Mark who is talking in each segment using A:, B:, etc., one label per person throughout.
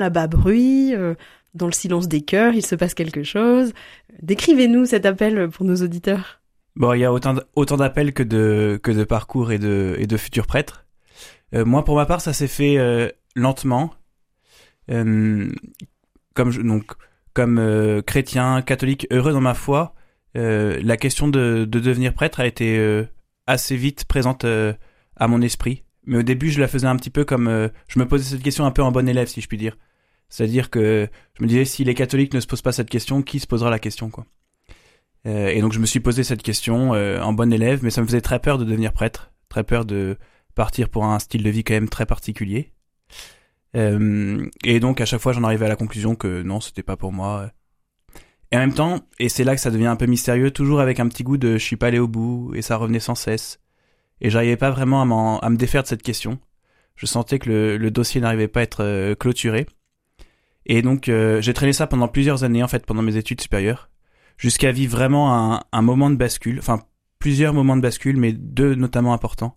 A: à bas bruit, dans le silence des cœurs, il se passe quelque chose. Décrivez-nous cet appel pour nos auditeurs.
B: Bon, il y a autant d'appels que de parcours et de futurs prêtres. Moi, pour ma part, ça s'est fait lentement. Comme chrétien, catholique, heureux dans ma foi, la question de devenir prêtre a été assez vite présente à mon esprit. Mais au début, je la faisais un petit peu comme... je me posais cette question un peu en bon élève, si je puis dire. C'est-à-dire que je me disais, si les catholiques ne se posent pas cette question, qui se posera la question, quoi. Et donc, je me suis posé cette question en bon élève, mais ça me faisait très peur de devenir prêtre, très peur de partir pour un style de vie quand même très particulier. Et donc, à chaque fois, j'en arrivais à la conclusion que non, c'était pas pour moi. Et en même temps, et c'est là que ça devient un peu mystérieux, toujours avec un petit goût de je suis pas allé au bout, et ça revenait sans cesse. Et j'arrivais pas vraiment à me défaire de cette question. Je sentais que le dossier n'arrivait pas à être clôturé. Et donc, j'ai traîné ça pendant plusieurs années, en fait, pendant mes études supérieures, jusqu'à vivre vraiment un moment de bascule, enfin, plusieurs moments de bascule, mais 2 notamment importants.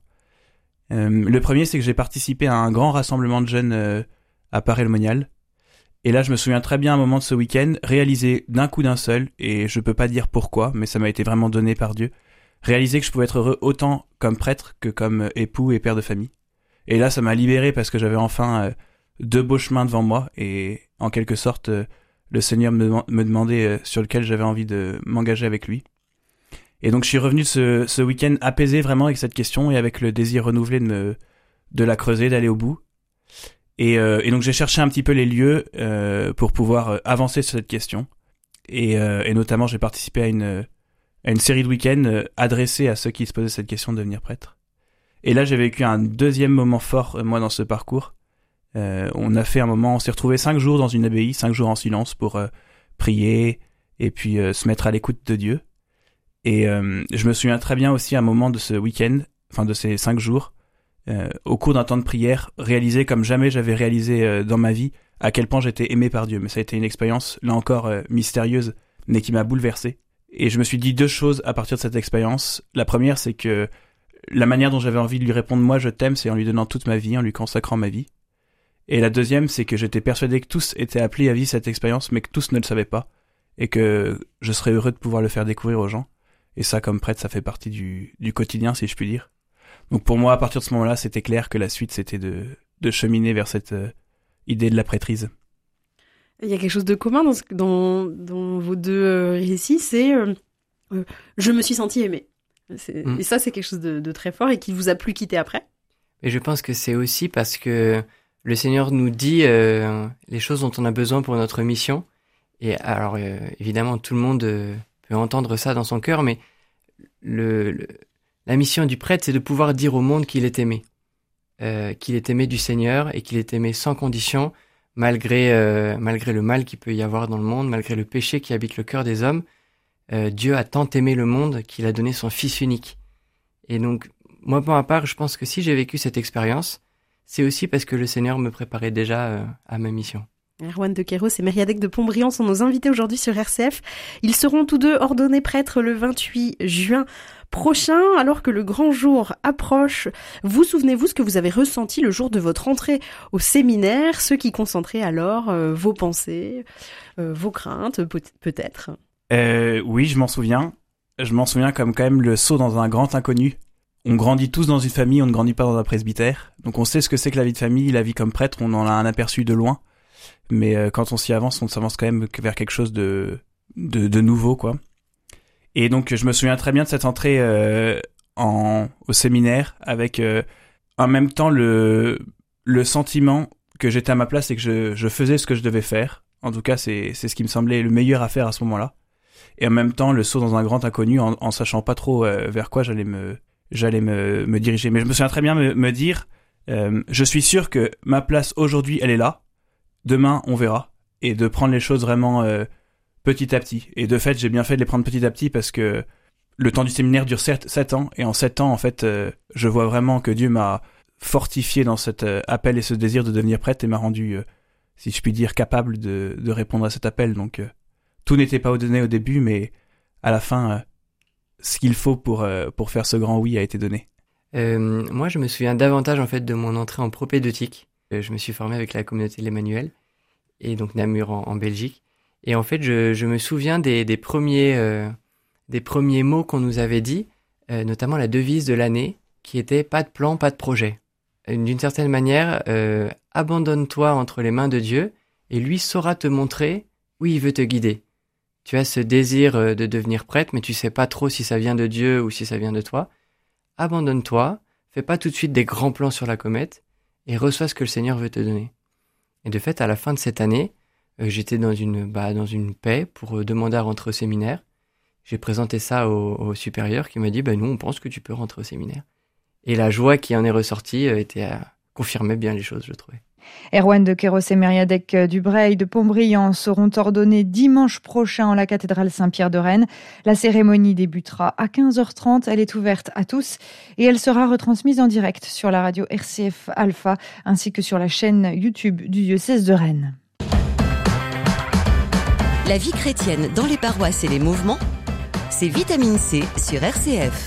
B: Le premier, c'est que j'ai participé à un grand rassemblement de jeunes à Paray-le-Monial. Et là, je me souviens très bien un moment de ce week-end, réalisé d'un coup d'un seul, et je peux pas dire pourquoi, mais ça m'a été vraiment donné par Dieu, réaliser que je pouvais être heureux autant comme prêtre que comme époux et père de famille. Et là, ça m'a libéré parce que j'avais enfin 2 beaux chemins devant moi, et en quelque sorte, le Seigneur me demandait sur lequel j'avais envie de m'engager avec lui. Et donc, je suis revenu ce week-end apaisé vraiment avec cette question et avec le désir renouvelé de la creuser, d'aller au bout. Et donc, j'ai cherché un petit peu les lieux pour pouvoir avancer sur cette question. Et notamment, j'ai participé à une série de week-ends adressés à ceux qui se posaient cette question de devenir prêtre. Et là, j'ai vécu un deuxième moment fort, moi, dans ce parcours. On s'est retrouvés 5 jours dans une abbaye, 5 jours en silence pour prier et puis se mettre à l'écoute de Dieu. Et je me souviens très bien aussi à un moment de ce week-end, enfin de ces 5 jours, au cours d'un temps de prière, réaliser comme jamais j'avais réalisé dans ma vie à quel point j'étais aimé par Dieu. Mais ça a été une expérience, là encore, mystérieuse, mais qui m'a bouleversé. Et je me suis dit 2 choses à partir de cette expérience. La première, c'est que la manière dont j'avais envie de lui répondre « moi je t'aime », c'est en lui donnant toute ma vie, en lui consacrant ma vie. Et la deuxième, c'est que j'étais persuadé que tous étaient appelés à vivre cette expérience, mais que tous ne le savaient pas, et que je serais heureux de pouvoir le faire découvrir aux gens. Et ça, comme prêtre, ça fait partie du quotidien, si je puis dire. Donc pour moi, à partir de ce moment-là, c'était clair que la suite, c'était de cheminer vers cette idée de la prêtrise.
A: Il y a quelque chose de commun dans vos 2 récits, c'est je me suis sentie aimée. Et ça, c'est quelque chose de très fort et qui vous a plus quitté après.
C: Et je pense que c'est aussi parce que le Seigneur nous dit les choses dont on a besoin pour notre mission. Et alors, évidemment, tout le monde peut entendre ça dans son cœur, mais la mission du prêtre, c'est de pouvoir dire au monde qu'il est aimé. Qu'il est aimé du Seigneur et qu'il est aimé sans condition, malgré le mal qu'il peut y avoir dans le monde, malgré le péché qui habite le cœur des hommes. Dieu a tant aimé le monde qu'il a donné son Fils unique. Et donc, moi, pour ma part, je pense que si j'ai vécu cette expérience, c'est aussi parce que le Seigneur me préparait déjà à ma mission.
A: Erwan de Queiroz et Mériadec de Pontbriand sont nos invités aujourd'hui sur RCF. Ils seront tous 2 ordonnés prêtres le 28 juin prochain, alors que le grand jour approche. Vous souvenez-vous ce que vous avez ressenti le jour de votre entrée au séminaire, ce qui concentrait alors vos pensées, vos craintes peut-être?
B: Oui, je m'en souviens. Je m'en souviens comme quand même le saut dans un grand inconnu. On grandit tous dans une famille, on ne grandit pas dans un presbytère. Donc on sait ce que c'est que la vie de famille, la vie comme prêtre, on en a un aperçu de loin. Mais quand on s'y avance, on s'avance quand même vers quelque chose de nouveau, quoi. Et donc je me souviens très bien de cette entrée au séminaire avec en même temps le sentiment que j'étais à ma place et que je faisais ce que je devais faire. En tout cas, c'est ce qui me semblait le meilleur à faire à ce moment-là. Et en même temps, le saut dans un grand inconnu en sachant pas trop vers quoi j'allais me diriger. Mais je me souviens très bien me dire, je suis sûr que ma place aujourd'hui, elle est là. Demain, on verra. Et de prendre les choses vraiment petit à petit. Et de fait, j'ai bien fait de les prendre petit à petit parce que le temps du séminaire dure 7 ans. Et en 7 ans, en fait, je vois vraiment que Dieu m'a fortifié dans cet appel et ce désir de devenir prêtre et m'a rendu, si je puis dire, capable de répondre à cet appel. Donc, tout n'était pas donné au début, mais à la fin, ce qu'il faut pour faire ce grand oui a été donné.
C: Moi, je me souviens davantage en fait de mon entrée en propédeutique. Je me suis formé avec la communauté de l'Emmanuel. et donc Namur en Belgique. Et en fait, je me souviens des premiers mots qu'on nous avait dit, notamment la devise de l'année, qui était « pas de plan, pas de projet ». D'une certaine manière, abandonne-toi entre les mains de Dieu et lui saura te montrer où il veut te guider. Tu as ce désir de devenir prêtre, mais tu sais pas trop si ça vient de Dieu ou si ça vient de toi. Abandonne-toi, fais pas tout de suite des grands plans sur la comète et reçois ce que le Seigneur veut te donner. Et de fait, à la fin de cette année, j'étais dans une paix pour demander à rentrer au séminaire. J'ai présenté ça au supérieur qui m'a dit nous on pense que tu peux rentrer au séminaire. Et la joie qui en est ressortie confirmait bien les choses, je trouvais.
D: Erwan de Queiroz et Mériadec du Breil de Pontbriand seront ordonnés dimanche prochain en la cathédrale Saint-Pierre de Rennes. La cérémonie débutera à 15h30. Elle est ouverte à tous et elle sera retransmise en direct sur la radio RCF Alpha ainsi que sur la chaîne YouTube du diocèse de Rennes.
E: La vie chrétienne dans les paroisses et les mouvements, c'est Vitamine C sur RCF.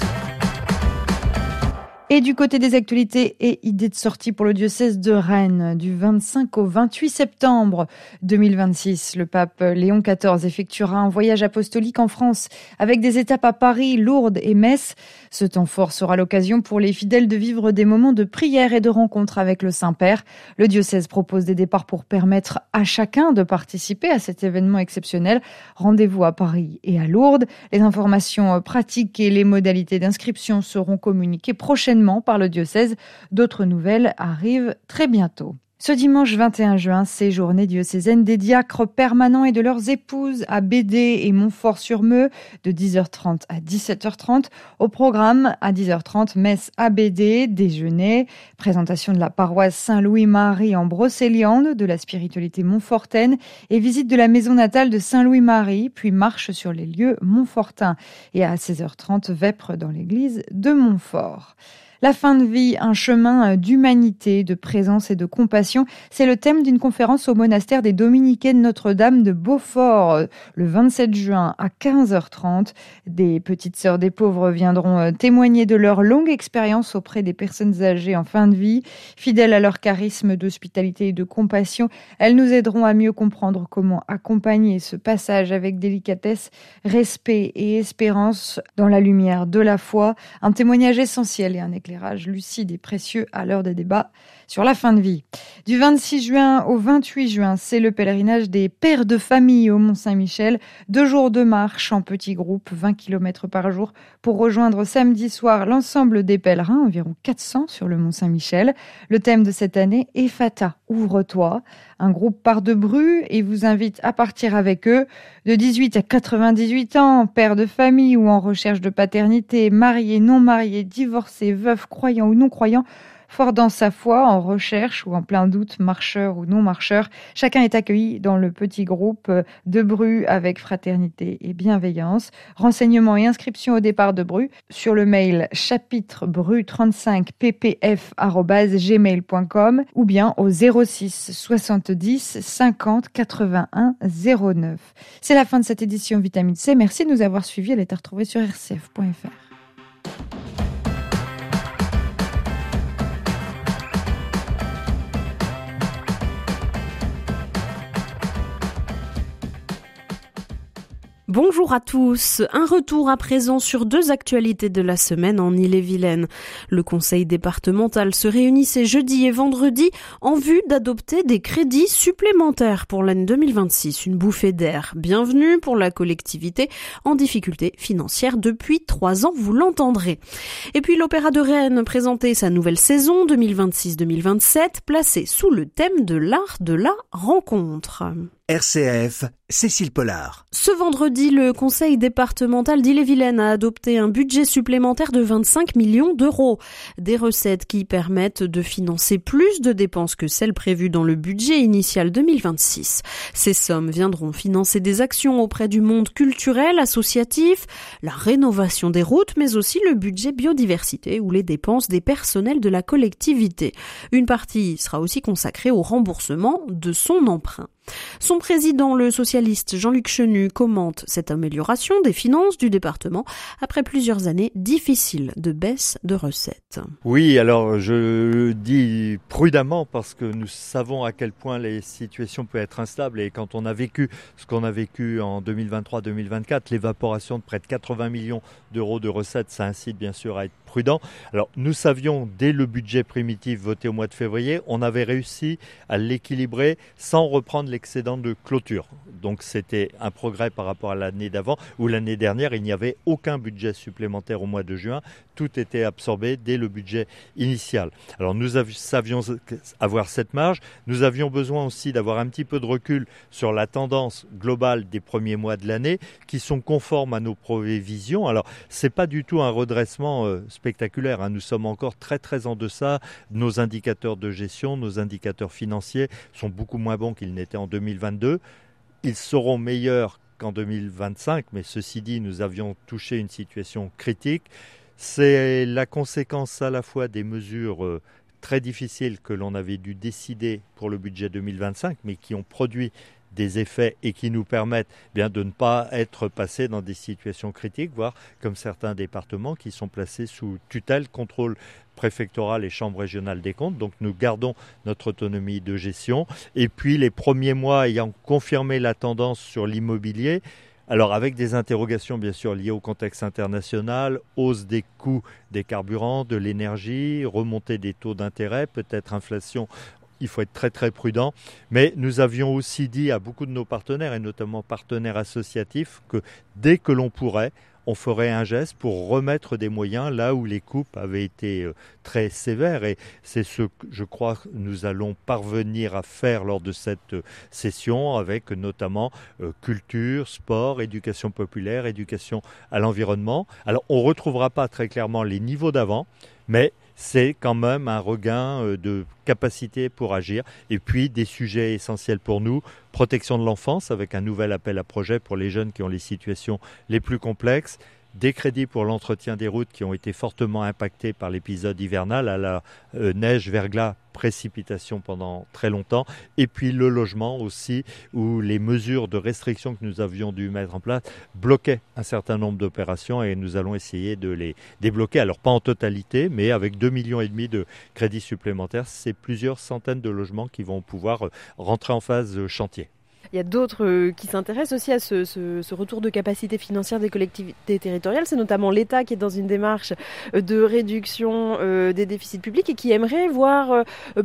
D: Et du côté des actualités et idées de sortie pour le diocèse de Rennes, du 25 au 28 septembre 2026, le pape Léon XIV effectuera un voyage apostolique en France avec des étapes à Paris, Lourdes et Metz. Ce temps fort sera l'occasion pour les fidèles de vivre des moments de prière et de rencontre avec le Saint-Père. Le diocèse propose des départs pour permettre à chacun de participer à cet événement exceptionnel. Rendez-vous à Paris et à Lourdes. Les informations pratiques et les modalités d'inscription seront communiquées prochainement par le diocèse. D'autres nouvelles arrivent très bientôt. Ce dimanche 21 juin, c'est journée diocésaine des diacres permanents et de leurs épouses à Bédé et Montfort-sur-Meux de 10h30 à 17h30. Au programme, à 10h30, messe à Bédé, déjeuner, présentation de la paroisse Saint-Louis-Marie en Brocéliande, de la spiritualité montfortaine et visite de la maison natale de Saint-Louis-Marie, puis marche sur les lieux montfortins. Et à 16h30, vêpres dans l'église de Montfort. La fin de vie, un chemin d'humanité, de présence et de compassion. C'est le thème d'une conférence au monastère des Dominicaines Notre-Dame de Beaufort le 27 juin à 15h30. Des petites sœurs des pauvres viendront témoigner de leur longue expérience auprès des personnes âgées en fin de vie. Fidèles à leur charisme d'hospitalité et de compassion, elles nous aideront à mieux comprendre comment accompagner ce passage avec délicatesse, respect et espérance dans la lumière de la foi. Un témoignage essentiel et un éclairage lucide et précieux à l'heure des débats sur la fin de vie. Du 26 juin au 28 juin, c'est le pèlerinage des pères de famille au Mont-Saint-Michel. 2 jours de marche en petits groupes, 20 km par jour, pour rejoindre samedi soir l'ensemble des pèlerins, environ 400 sur le Mont-Saint-Michel. Le thème de cette année est Fata, ouvre-toi. Un groupe part de Bru et vous invite à partir avec eux. De 18 à 98 ans, pères de famille ou en recherche de paternité, mariés, non mariés, divorcés, veufs, croyants ou non croyants, fort dans sa foi, en recherche ou en plein doute, marcheur ou non marcheur, chacun est accueilli dans le petit groupe de Bru avec fraternité et bienveillance. Renseignements et inscriptions au départ de Bru sur le mail chapitre-bru35ppf@gmail.com ou bien au 06 70 50 81 09. C'est la fin de cette édition Vitamine C. Merci de nous avoir suivis. Elle est à retrouver sur rcf.fr.
A: Bonjour à tous. Un retour à présent sur 2 actualités de la semaine en Ille-et-Vilaine. Le conseil départemental se réunissait jeudi et vendredi en vue d'adopter des crédits supplémentaires pour l'année 2026. Une bouffée d'air bienvenue pour la collectivité en difficulté financière depuis 3 ans, vous l'entendrez. Et puis l'Opéra de Rennes présentait sa nouvelle saison 2026-2027, placée sous le thème de l'art de la rencontre.
F: RCF, Cécile Pollard.
A: Ce vendredi, le conseil départemental d'Ille-et-Vilaine a adopté un budget supplémentaire de 25 millions d'euros. Des recettes qui permettent de financer plus de dépenses que celles prévues dans le budget initial 2026. Ces sommes viendront financer des actions auprès du monde culturel, associatif, la rénovation des routes, mais aussi le budget biodiversité ou les dépenses des personnels de la collectivité. Une partie sera aussi consacrée au remboursement de son emprunt. Son Son président, le socialiste Jean-Luc Chenu, commente cette amélioration des finances du département après plusieurs années difficiles de baisse de recettes.
G: Oui, alors je dis prudemment parce que nous savons à quel point les situations peuvent être instables et quand on a vécu ce qu'on a vécu en 2023-2024, l'évaporation de près de 80 millions d'euros de recettes, ça incite bien sûr à être prudent. Alors nous savions dès le budget primitif voté au mois de février, on avait réussi à l'équilibrer sans reprendre l'excédent de clôture. Donc c'était un progrès par rapport à l'année d'avant où l'année dernière il n'y avait aucun budget supplémentaire au mois de juin. Tout était absorbé dès le budget initial. Alors nous savions avoir cette marge. Nous avions besoin aussi d'avoir un petit peu de recul sur la tendance globale des premiers mois de l'année qui sont conformes à nos prévisions. Alors c'est pas du tout un redressement spectaculaire, hein. Nous sommes encore très très en deçà. Nos indicateurs de gestion, nos indicateurs financiers sont beaucoup moins bons qu'ils n'étaient en 2022. Ils seront meilleurs qu'en 2025, mais ceci dit, nous avions touché une situation critique. C'est la conséquence à la fois des mesures très difficiles que l'on avait dû décider pour le budget 2025, mais qui ont produit des effets et qui nous permettent bien de ne pas être passés dans des situations critiques, voire comme certains départements qui sont placés sous tutelle, contrôle préfectoral et chambre régionale des comptes. Donc nous gardons notre autonomie de gestion. Et puis les premiers mois ayant confirmé la tendance sur l'immobilier, alors avec des interrogations bien sûr liées au contexte international, hausse des coûts des carburants, de l'énergie, remontée des taux d'intérêt, peut-être inflation. Il faut être très très prudent, mais nous avions aussi dit à beaucoup de nos partenaires, et notamment partenaires associatifs, que dès que l'on pourrait, on ferait un geste pour remettre des moyens là où les coupes avaient été très sévères. Et c'est ce que je crois que nous allons parvenir à faire lors de cette session, avec notamment culture, sport, éducation populaire, éducation à l'environnement. Alors on ne retrouvera pas très clairement les niveaux d'avant, mais c'est quand même un regain de capacité pour agir. Et puis des sujets essentiels pour nous, protection de l'enfance avec un nouvel appel à projet pour les jeunes qui ont les situations les plus complexes, des crédits pour l'entretien des routes qui ont été fortement impactés par l'épisode hivernal à la neige, verglas, précipitations pendant très longtemps, et puis le logement aussi, où les mesures de restriction que nous avions dû mettre en place bloquaient un certain nombre d'opérations et nous allons essayer de les débloquer. Alors pas en totalité, mais avec 2,5 millions de crédits supplémentaires, c'est plusieurs centaines de logements qui vont pouvoir rentrer en phase chantier.
A: Il y a d'autres qui s'intéressent aussi à ce retour de capacité financière des collectivités territoriales. C'est notamment l'État qui est dans une démarche de réduction des déficits publics et qui aimerait voir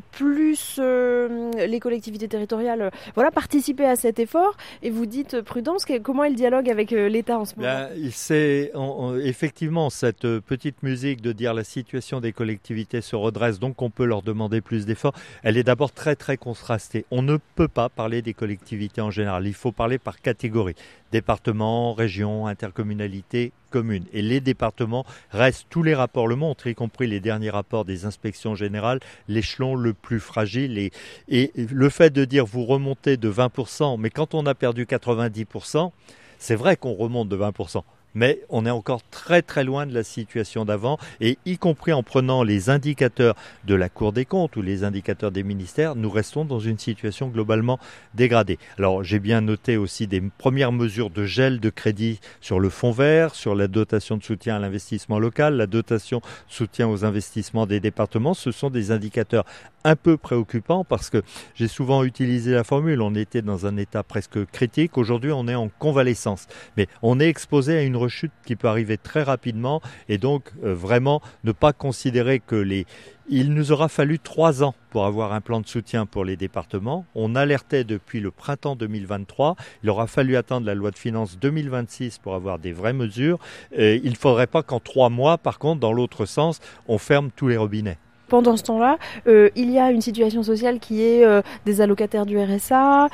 A: plus les collectivités territoriales participer à cet effort. Et vous dites, Prudence, comment est le dialogue avec l'État en ce moment ?
G: C'est effectivement cette petite musique de dire la situation des collectivités se redresse, donc on peut leur demander plus d'efforts. Elle est d'abord très très contrastée. On ne peut pas parler des collectivités en général, il faut parler par catégorie. Départements, régions, intercommunalités, communes. Et les départements restent, tous les rapports le montrent, y compris les derniers rapports des inspections générales, l'échelon le plus fragile. Et le fait de dire vous remontez de 20%, mais quand on a perdu 90%, c'est vrai qu'on remonte de 20%. Mais on est encore très très loin de la situation d'avant et y compris en prenant les indicateurs de la Cour des comptes ou les indicateurs des ministères, nous restons dans une situation globalement dégradée. Alors j'ai bien noté aussi des premières mesures de gel de crédit sur le fonds vert, sur la dotation de soutien à l'investissement local, la dotation de soutien aux investissements des départements. Ce sont des indicateurs un peu préoccupants parce que j'ai souvent utilisé la formule, on était dans un état presque critique, aujourd'hui on est en convalescence. Mais on est exposé à une rechute qui peut arriver très rapidement et donc vraiment ne pas considérer que il nous aura fallu 3 ans pour avoir un plan de soutien pour les départements. On alertait depuis le printemps 2023. Il aura fallu attendre la loi de finances 2026 pour avoir des vraies mesures. Il ne faudrait pas qu'en 3 mois, par contre, dans l'autre sens, on ferme tous les robinets.
A: Pendant ce temps-là, il y a une situation sociale qui est des allocataires du RSA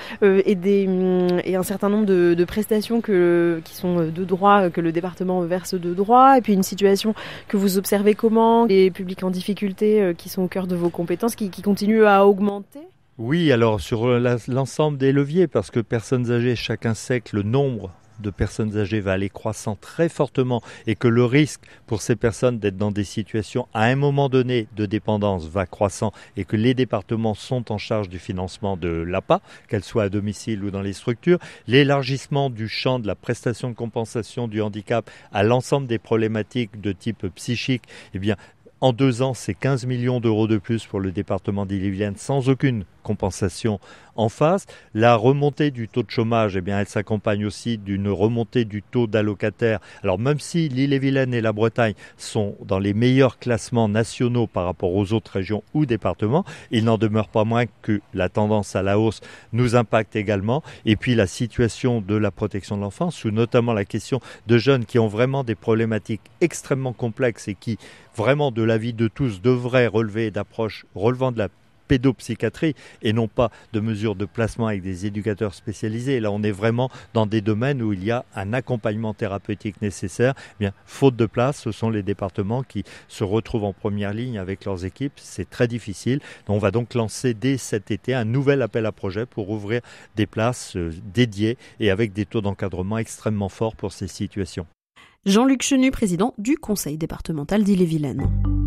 A: et un certain nombre de prestations qui sont de droit, que le département verse de droit, et puis une situation que vous observez comment, les publics en difficulté qui sont au cœur de vos compétences, qui continuent à augmenter.
G: Oui, alors sur l'ensemble des leviers, parce que personnes âgées, chacun sait que le nombre de personnes âgées va aller croissant très fortement et que le risque pour ces personnes d'être dans des situations à un moment donné de dépendance va croissant et que les départements sont en charge du financement de l'APA, qu'elle soit à domicile ou dans les structures, l'élargissement du champ de la prestation de compensation du handicap à l'ensemble des problématiques de type psychique, eh bien, en 2 ans, c'est 15 millions d'euros de plus pour le département d'Ille-et-Vilaine sans aucune compensation en face. La remontée du taux de chômage, eh bien, elle s'accompagne aussi d'une remontée du taux d'allocataires. Alors même si l'Ille-et-Vilaine et la Bretagne sont dans les meilleurs classements nationaux par rapport aux autres régions ou départements, il n'en demeure pas moins que la tendance à la hausse nous impacte également. Et puis la situation de la protection de l'enfance, ou notamment la question de jeunes qui ont vraiment des problématiques extrêmement complexes et qui, vraiment de l'avis de tous, devraient relever d'approches relevant de la pédopsychiatrie et non pas de mesures de placement avec des éducateurs spécialisés. Là, on est vraiment dans des domaines où il y a un accompagnement thérapeutique nécessaire. Eh bien, faute de place, ce sont les départements qui se retrouvent en première ligne avec leurs équipes. C'est très difficile. On va donc lancer dès cet été un nouvel appel à projet pour ouvrir des places dédiées et avec des taux d'encadrement extrêmement forts pour ces situations.
A: Jean-Luc Chenu, président du conseil départemental d'Ille-et-Vilaine.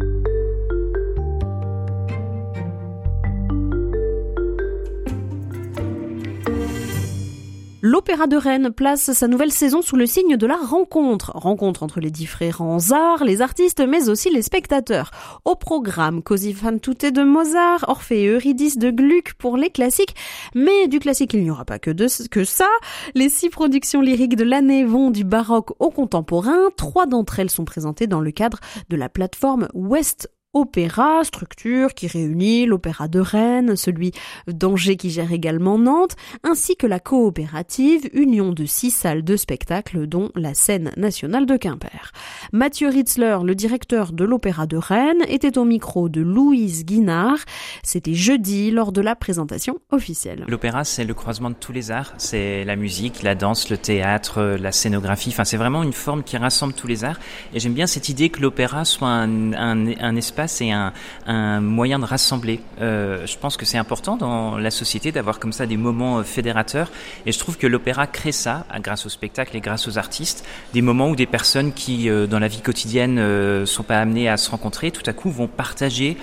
A: L'Opéra de Rennes place sa nouvelle saison sous le signe de la rencontre. Rencontre entre les différents arts, les artistes, mais aussi les spectateurs. Au programme, Così fan tutte de Mozart, Orphée et Eurydice de Gluck pour les classiques. Mais du classique, il n'y aura pas que ça. Les 6 productions lyriques de l'année vont du baroque au contemporain. 3 d'entre elles sont présentées dans le cadre de la plateforme West Opéra, structure qui réunit l'Opéra de Rennes, celui d'Angers qui gère également Nantes, ainsi que la coopérative Union de 6 salles de spectacle, dont la Scène nationale de Quimper. Mathieu Ritzler, le directeur de l'Opéra de Rennes, était au micro de Louise Guinard. C'était jeudi lors de la présentation officielle.
H: L'opéra, c'est le croisement de tous les arts. C'est la musique, la danse, le théâtre, la scénographie. Enfin, c'est vraiment une forme qui rassemble tous les arts. Et j'aime bien cette idée que l'opéra soit un espace et un moyen de rassembler. Je pense que c'est important dans la société d'avoir comme ça des moments fédérateurs et je trouve que l'opéra crée ça grâce au spectacle et grâce aux artistes, des moments où des personnes qui dans la vie quotidienne sont pas amenées à se rencontrer, tout à coup vont partager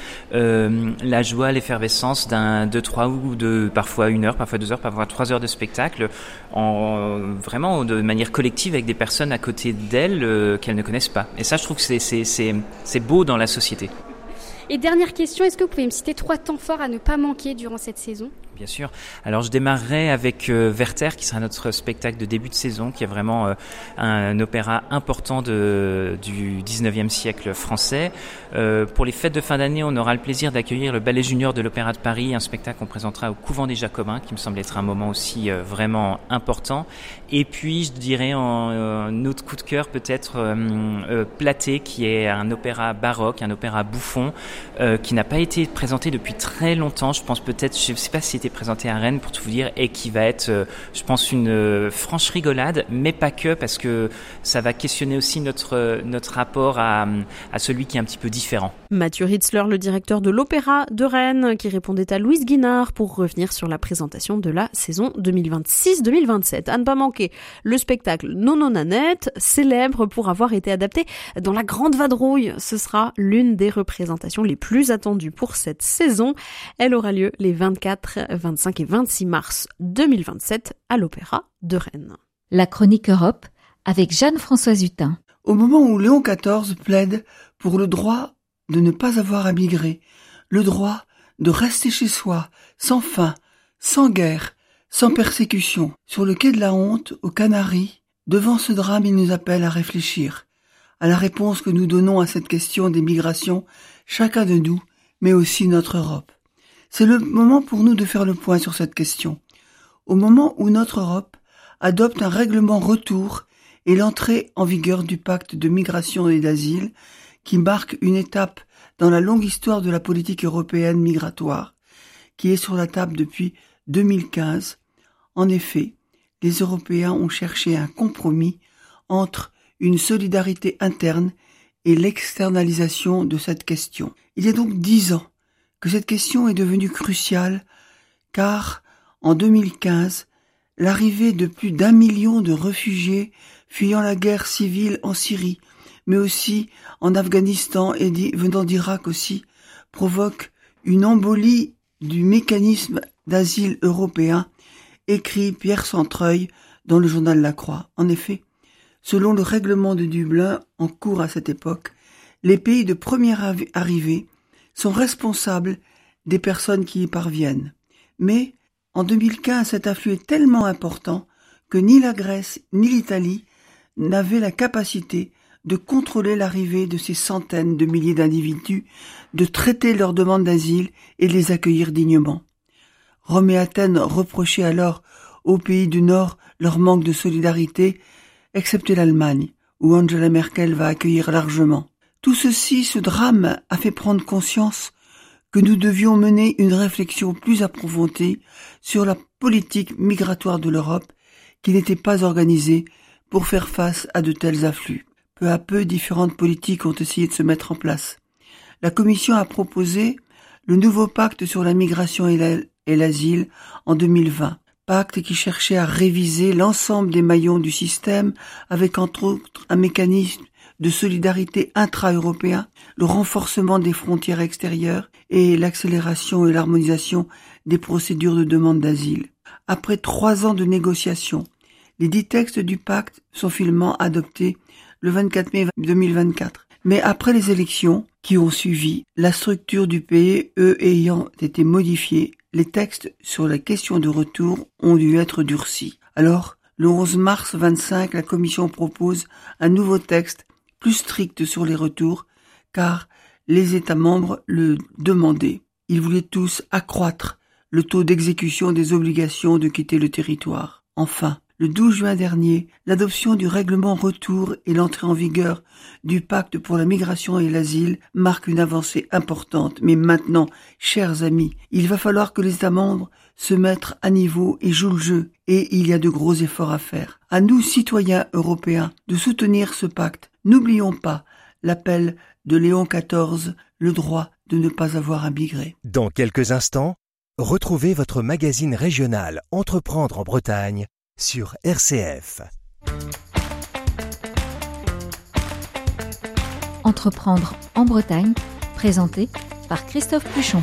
H: la joie, l'effervescence d'un 2, 3 ou de parfois 1 heure, parfois 2 heures, parfois 3 heures de spectacle vraiment de manière collective avec des personnes à côté d'elles qu'elles ne connaissent pas. Et ça, je trouve que c'est beau dans la société.
I: Et dernière question, est-ce que vous pouvez me citer 3 temps forts à ne pas manquer durant cette saison ?
H: Bien sûr. Alors je démarrerai avec Werther qui sera notre spectacle de début de saison, qui est vraiment un opéra important du 19e siècle français. Pour les fêtes de fin d'année, on aura le plaisir d'accueillir le Ballet Junior de l'Opéra de Paris, un spectacle qu'on présentera au Couvent des Jacobins, qui me semble être un moment aussi vraiment important. Et puis je dirais un autre coup de cœur peut-être Platée, qui est un opéra baroque, un opéra bouffon, qui n'a pas été présenté depuis très longtemps. Je pense peut-être, je ne sais pas si c'était présenté à Rennes pour tout vous dire, et qui va être, je pense, une franche rigolade, mais pas que, parce que ça va questionner aussi notre rapport à celui qui est un petit peu différent.
A: Mathieu Ritzler, le directeur de l'Opéra de Rennes, qui répondait à Louise Guinard pour revenir sur la présentation de la saison 2026-2027. À ne pas manquer, le spectacle Nono Nanette, célèbre pour avoir été adapté dans La Grande Vadrouille. Ce sera l'une des représentations les plus attendues pour cette saison. Elle aura lieu les 24, 25 et 26 mars 2027 à l'Opéra de Rennes.
J: La chronique Europe avec Jeanne-Françoise Hutin.
K: Au moment où Léon XIV plaide pour le droit de ne pas avoir à migrer, le droit de rester chez soi, sans faim, sans guerre, sans persécution, sur le quai de la Honte, aux Canaries, devant ce drame, il nous appelle à réfléchir à la réponse que nous donnons à cette question des migrations, chacun de nous, mais aussi notre Europe. C'est le moment pour nous de faire le point sur cette question. Au moment où notre Europe adopte un règlement retour et l'entrée en vigueur du pacte de migration et d'asile, qui marque une étape dans la longue histoire de la politique européenne migratoire, qui est sur la table depuis 2015. En effet, les Européens ont cherché un compromis entre une solidarité interne et l'externalisation de cette question. Il y a donc 10 ans que cette question est devenue cruciale, car en 2015, l'arrivée de plus d'1 million de réfugiés fuyant la guerre civile en Syrie, mais aussi en Afghanistan et venant d'Irak aussi, provoque une embolie du mécanisme d'asile européen, écrit Pierre Centreuil dans le journal La Croix. En effet, selon le règlement de Dublin en cours à cette époque, les pays de première arrivée sont responsables des personnes qui y parviennent. Mais en 2015, cet afflux est tellement important que ni la Grèce ni l'Italie n'avaient la capacité de contrôler l'arrivée de ces centaines de milliers d'individus, de traiter leurs demandes d'asile et de les accueillir dignement. Rome et Athènes reprochaient alors aux pays du Nord leur manque de solidarité, excepté l'Allemagne, où Angela Merkel va accueillir largement. Tout ceci, ce drame, a fait prendre conscience que nous devions mener une réflexion plus approfondie sur la politique migratoire de l'Europe, qui n'était pas organisée pour faire face à de tels afflux. Peu à peu, différentes politiques ont essayé de se mettre en place. La Commission a proposé le nouveau pacte sur la migration et l'asile en 2020. Pacte qui cherchait à réviser l'ensemble des maillons du système avec entre autres un mécanisme de solidarité intra-européen, le renforcement des frontières extérieures et l'accélération et l'harmonisation des procédures de demande d'asile. Après 3 ans de négociations, les 10 textes du pacte sont finalement adoptés le 24 mai 2024. Mais après les élections qui ont suivi, la structure du pays ayant été modifiée, les textes sur la question de retour ont dû être durcis. Alors, le 11 mars 25, la Commission propose un nouveau texte plus strict sur les retours, car les États membres le demandaient. Ils voulaient tous accroître le taux d'exécution des obligations de quitter le territoire. Enfin, le 12 juin dernier, l'adoption du règlement retour et l'entrée en vigueur du pacte pour la migration et l'asile marquent une avancée importante. Mais maintenant, chers amis, il va falloir que les États membres se mettent à niveau et jouent le jeu. Et il y a de gros efforts à faire. À nous, citoyens européens, de soutenir ce pacte. N'oublions pas l'appel de Léon XIV, le droit de ne pas avoir à migrer.
F: Dans quelques instants, retrouvez votre magazine régional Entreprendre en Bretagne sur RCF.
J: Entreprendre en Bretagne, présenté par Christophe Puchon.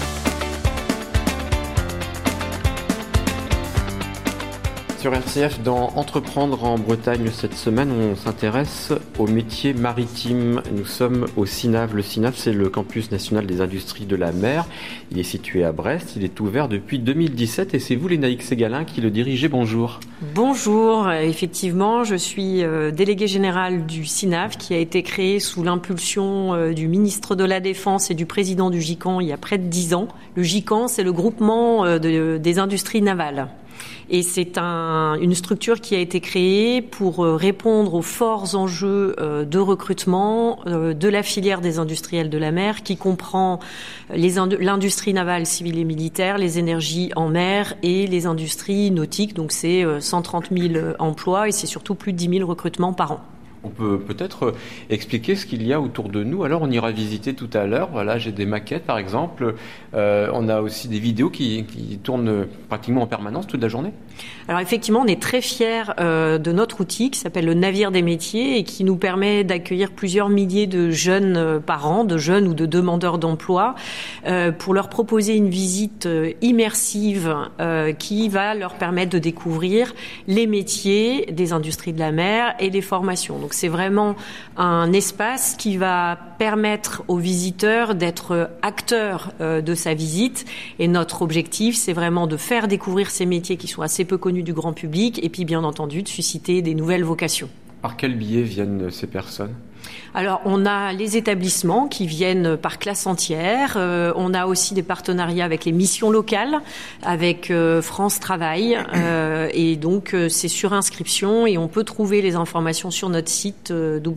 L: Sur RCF, dans Entreprendre en Bretagne, cette semaine, on s'intéresse aux métiers maritimes. Nous sommes au CINAV. Le CINAV, c'est le campus national des industries de la mer. Il est situé à Brest. Il est ouvert depuis 2017 et c'est vous, Lénaïque Ségalin, qui le dirigez. Bonjour.
M: Bonjour. Effectivement, je suis déléguée générale du CINAV qui a été créé sous l'impulsion du ministre de la Défense et du président du GICAN il y a près de 10 ans. Le GICAN, c'est le groupement des industries navales. Et c'est une structure qui a été créée pour répondre aux forts enjeux de recrutement de la filière des industriels de la mer, qui comprend l'industrie navale, civile et militaire, les énergies en mer et les industries nautiques. Donc c'est 130 000 emplois et c'est surtout plus de 10 000 recrutements par an.
L: On peut peut-être expliquer ce qu'il y a autour de nous. Alors, on ira visiter tout à l'heure. Voilà, j'ai des maquettes, par exemple. On a aussi des vidéos qui tournent pratiquement en permanence toute la journée.
M: Alors, effectivement, on est très fiers de notre outil qui s'appelle le Navire des métiers et qui nous permet d'accueillir plusieurs milliers de jeunes par an, de jeunes ou de demandeurs d'emploi, pour leur proposer une visite immersive qui va leur permettre de découvrir les métiers des industries de la mer et des formations. Donc c'est vraiment un espace qui va permettre aux visiteurs d'être acteurs de sa visite. Et notre objectif, c'est vraiment de faire découvrir ces métiers qui sont assez peu connus du grand public et puis bien entendu de susciter des nouvelles vocations.
L: Par quel biais viennent ces personnes ?
M: Alors, on a les établissements qui viennent par classe entière. On a aussi des partenariats avec les missions locales, avec France Travail. Et donc, c'est sur inscription et on peut trouver les informations sur notre site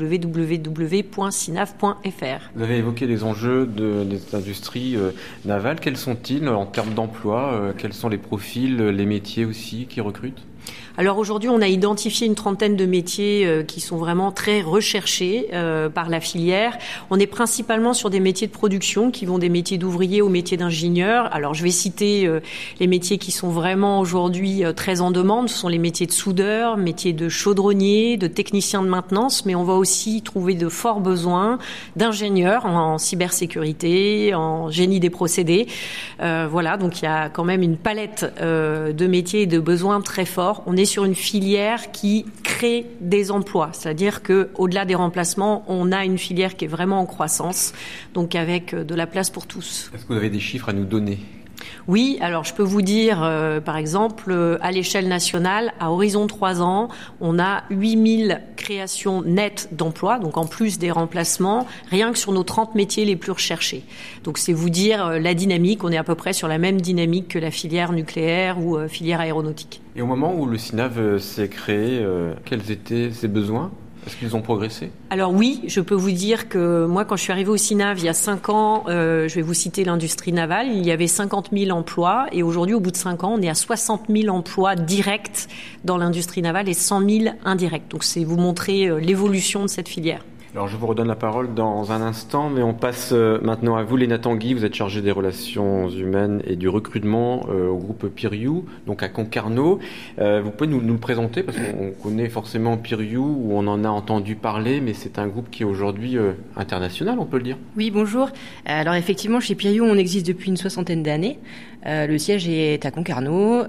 M: www.cinav.fr.
L: Vous avez évoqué les enjeux des industries navales. Quels sont-ils en termes d'emploi ? Quels sont les profils, les métiers aussi qui recrutent ?
M: Alors aujourd'hui, on a identifié une trentaine de métiers qui sont vraiment très recherchés par la filière. On est principalement sur des métiers de production qui vont des métiers d'ouvriers aux métiers d'ingénieurs. Alors je vais citer les métiers qui sont vraiment aujourd'hui très en demande. Ce sont les métiers de soudeur, métiers de chaudronnier, de technicien de maintenance, mais on va aussi trouver de forts besoins d'ingénieurs en cybersécurité, en génie des procédés. Voilà, donc il y a quand même une palette de métiers et de besoins très forts. On est sur une filière qui crée des emplois, c'est-à-dire que au-delà des remplacements, on a une filière qui est vraiment en croissance, donc avec de la place pour tous.
L: Est-ce que vous avez des chiffres à nous donner ?
M: Oui, alors je peux vous dire, par exemple, à l'échelle nationale, à horizon 3 ans, on a 8000 créations nettes d'emplois, donc en plus des remplacements, rien que sur nos 30 métiers les plus recherchés. Donc c'est vous dire la dynamique, on est à peu près sur la même dynamique que la filière nucléaire ou filière aéronautique.
L: Et au moment où le CINAV s'est créé, quels étaient ses besoins ? Est-ce qu'ils ont progressé ?
M: Alors oui, je peux vous dire que moi, quand je suis arrivée au CINAV il y a 5 ans, je vais vous citer l'industrie navale, il y avait 50 000 emplois et aujourd'hui, au bout de 5 ans, on est à 60 000 emplois directs dans l'industrie navale et 100 000 indirects. Donc c'est vous montrer l'évolution de cette filière.
L: Alors je vous redonne la parole dans un instant, mais on passe maintenant à vous, Léna Tanguy. Vous êtes chargée des relations humaines et du recrutement au groupe Piriou, donc à Concarneau. Vous pouvez nous le présenter, parce qu'on connaît forcément Piriou, où on en a entendu parler, mais c'est un groupe qui est aujourd'hui international, on peut le dire.
N: Oui, bonjour. Alors effectivement, chez Piriou, on existe depuis une 60aine d'années. Le siège est à Concarneau.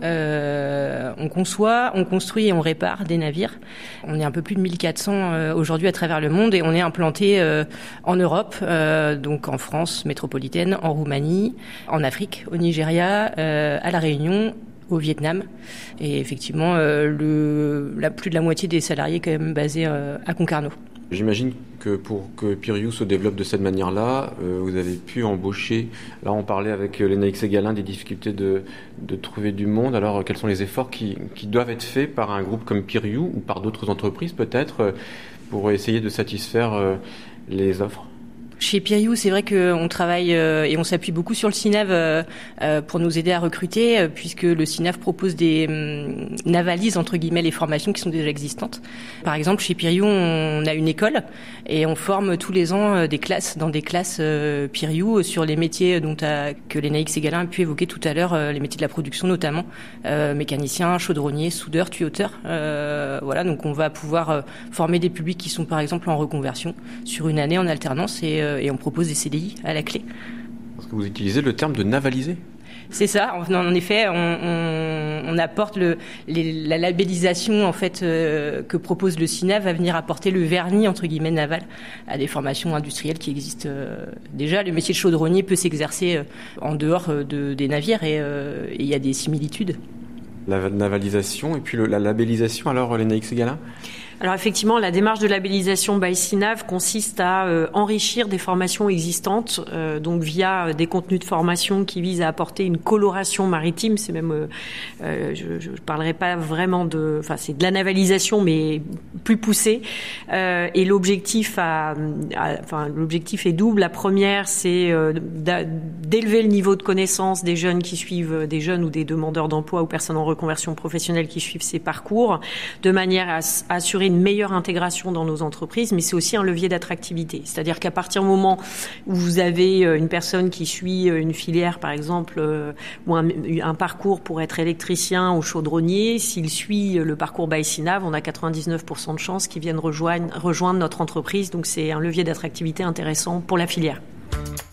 N: On conçoit, on construit et on répare des navires. On est un peu plus de 1400 aujourd'hui à travers le monde et on est implanté en Europe, donc en France métropolitaine, en Roumanie, en Afrique, au Nigeria, à La Réunion, au Vietnam. Et effectivement, plus de la moitié des salariés quand même basés à Concarneau.
L: J'imagine que pour que Piriou se développe de cette manière-là, vous avez pu embaucher. Là, on parlait avec Lénaïque Ségalin des difficultés de trouver du monde. Alors, quels sont les efforts qui doivent être faits par un groupe comme Piriou ou par d'autres entreprises peut-être pour essayer de satisfaire les offres ?
N: Chez Piriou, c'est vrai qu'on travaille et on s'appuie beaucoup sur le CINAV pour nous aider à recruter, puisque le CINAV propose navalise entre guillemets les formations qui sont déjà existantes. Par exemple, chez Piriou, on a une école et on forme tous les ans dans des classes Piriou sur les métiers que Lénaïque Ségalin a pu évoquer tout à l'heure, les métiers de la production notamment, mécanicien, chaudronnier, soudeur, tuyauteur. Voilà, donc on va pouvoir former des publics qui sont par exemple en reconversion sur une année en alternance et on propose des CDI à la clé.
L: Parce que vous utilisez le terme de navaliser.
N: C'est ça. En effet, on apporte la labellisation en fait que propose le CINAV va venir apporter le vernis entre guillemets naval à des formations industrielles qui existent déjà. Le métier de chaudronnier peut s'exercer en dehors des navires et il y a des similitudes.
L: La navalisation et puis la labellisation. Alors, Lénaïque Ségalin ?
M: Alors effectivement, la démarche de labellisation by CINAV consiste à enrichir des formations existantes, donc via des contenus de formation qui visent à apporter une coloration maritime. C'est même, je parlerai pas vraiment c'est de la navalisation, mais plus poussée. Et l'objectif est double. La première, c'est d'élever le niveau de connaissance des jeunes qui suivent, des jeunes ou des demandeurs d'emploi ou personnes en reconversion professionnelle qui suivent ces parcours, de manière à assurer une meilleure intégration dans nos entreprises, mais c'est aussi un levier d'attractivité. C'est-à-dire qu'à partir du moment où vous avez une personne qui suit une filière, par exemple, ou un parcours pour être électricien ou chaudronnier, s'il suit le parcours by CINAV, on a 99% de chances qu'ils viennent rejoindre notre entreprise. Donc c'est un levier d'attractivité intéressant pour la filière.